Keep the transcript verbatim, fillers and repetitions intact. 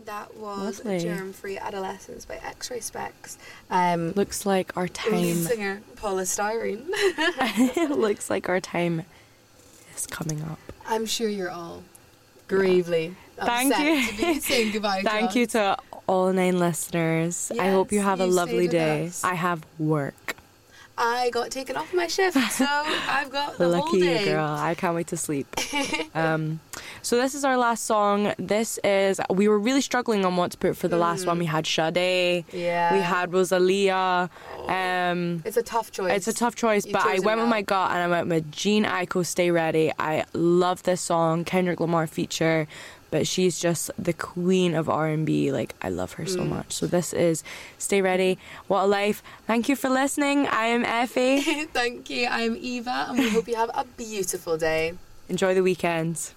That was Lovely. Germ-Free Adolescence by X-Ray Specs. Um, Looks like our lead time. singer Polystyrene. It looks like our time is coming up. I'm sure you're all gravely Thank upset you. to be saying goodbye to Thank us. you to all nine listeners. I hope you Yes, have a you lovely stayed with day. us. I have work. I got taken off my shift, so I've got the whole Lucky day. you, girl. I can't wait to sleep. um, so this is our last song. This is, we were really struggling on what to put for the last one. We had Sade. Yeah. We had Rosalia. Um, It's a tough choice. it's a tough choice, You've but I chosen went with well. my gut and I went with Jean Aiko, Stay Ready. I love this song. Kendrick Lamar feature. But she's just the queen of R and B. Like, I love her so much. So this is Stay Ready. What a life. Thank you for listening. I am Effie. Thank you. I'm Eva, and we hope you have a beautiful day. Enjoy the weekend.